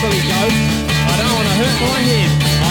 carefully, Ghost. I don't want to hurt my head.